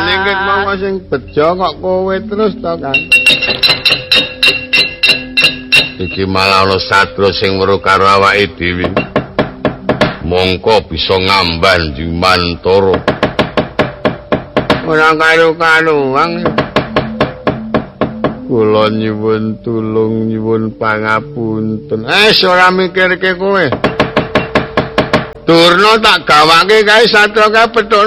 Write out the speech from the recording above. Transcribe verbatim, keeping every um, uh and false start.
Ningkit monggo sing bejo kok kowe terus to, Kang. Iki malah ana satria sing weruh karo awake dhewe. Mongko bisa ngamban Jimantara. Ora karo-karuang. Kula nyuwun tulung nyuwun pangapunten. Eh, ora mikirke kowe. Durna tak gawake kae satria kae petuk